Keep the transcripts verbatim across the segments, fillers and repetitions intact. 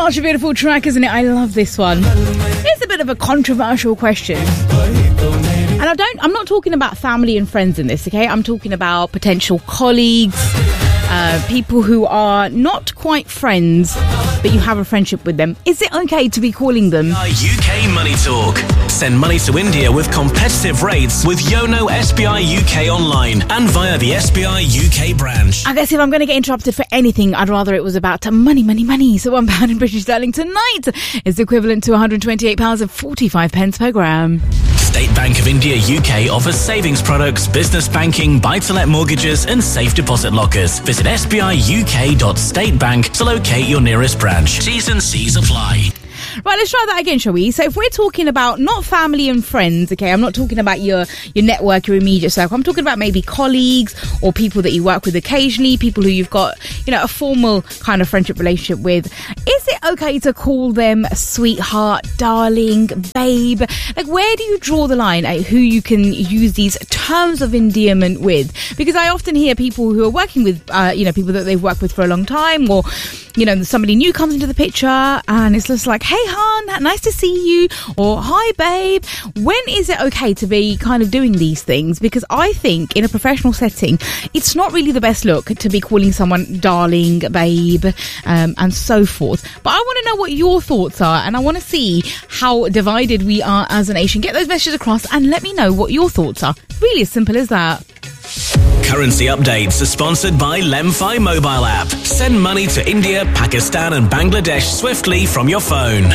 Such a beautiful track, isn't it? I love this one. It's a bit of a controversial question. And I don't, I'm not talking about family and friends in this, okay? I'm talking about potential colleagues, uh, people who are not quite friends, but you have a friendship with them. Is it okay to be calling them? U K Money Talk. Send money to India with competitive rates with Yono S B I U K online and via the S B I U K branch. I guess if I'm going to get interrupted for anything, I'd rather it was about money, money, money. So one pound in British sterling tonight is equivalent to one hundred twenty-eight pounds and forty-five pence per gram. State Bank of India U K offers savings products, business banking, buy-to-let mortgages and safe deposit lockers. Visit s b i u k dot state bank to locate your nearest branch. T's and C's apply. Right, let's try that again, shall we? So if we're talking about not family and friends, okay, I'm not talking about your, your network, your immediate circle. I'm talking about maybe colleagues or people that you work with occasionally, people who you've got, you know, a formal kind of friendship relationship with. Is it okay to call them sweetheart, darling, babe? Like, where do you draw the line at who you can use these terms of endearment with? Because I often hear people who are working with, uh, you know, people that they've worked with for a long time, or, you know, somebody new comes into the picture and it's just like, hey, hon, nice to see you, or hi, babe. When is it okay to be kind of doing these things? Because I think in a professional setting, it's not really the best look to be calling someone darling, babe, um, and so forth. But I want to know what your thoughts are, and I want to see how divided we are as a nation. Get those messages across and let me know what your thoughts are. Really as simple as that. Currency updates are sponsored by Lemfi mobile app. Send money to India, Pakistan and Bangladesh swiftly from your phone.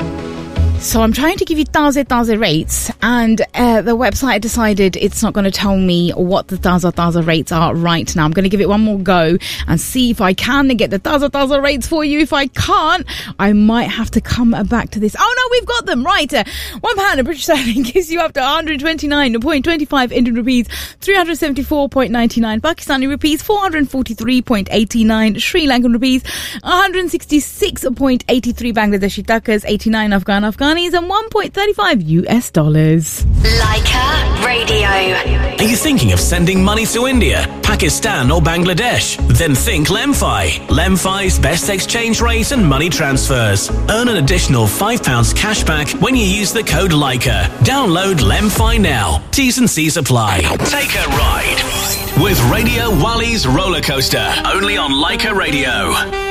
So I'm trying to give you Taze Taze rates, and uh, the website decided it's not going to tell me what the Taze Taze rates are right now. I'm going to give it one more go and see if I can get the Taze Taze rates for you. If I can't, I might have to come back to this. Oh no, we've got them, right. Uh, one pound of British sterling gives you up to one hundred twenty-nine point two five Indian rupees, three hundred seventy-four point nine nine Pakistani rupees, four hundred forty-three point eight nine Sri Lankan rupees, one hundred sixty-six point eight three Bangladeshi takas, eighty-nine Afghan Afghan and one point three five U S dollars. Leica Radio. Are you thinking of sending money to India, Pakistan or Bangladesh? Then think Lemfi. Lemfi's best exchange rate and money transfers. Earn an additional five pounds cash back when you use the code Leica. Download Lemfi now. T's and C's apply. Take a ride with Radio Wali's Roller Coaster. Only on Leica Radio.